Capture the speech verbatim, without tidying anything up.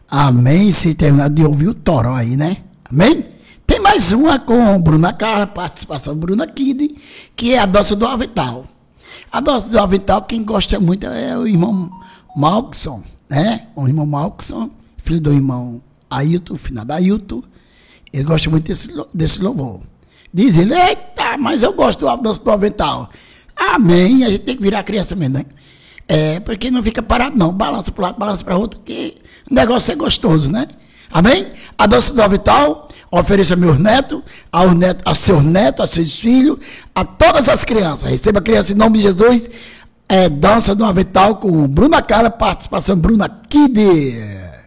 Amém. Se terminar de ouvir o Toró aí, né? Amém? Tem mais uma com Bruna Carla, participação Bruna Kid, que é a dança do avental. A dança do avental, quem gosta muito é o irmão Malkson, né? O irmão Malkson, filho do irmão Ailton, finado Ailton. Ele gosta muito desse, desse louvor. Diz ele, eita, mas eu gosto da dança do avental. Amém. A gente tem que virar criança mesmo, né? É, porque não fica parado não, balança para um lado, balança para outro, que o negócio é gostoso, né? Amém? A dança do avental, ofereça a meus netos, aos netos, a seus netos, a seus filhos, a todas as crianças. Receba a criança em nome de Jesus, é, dança do avental com Bruna Carla, participação Bruna Kid.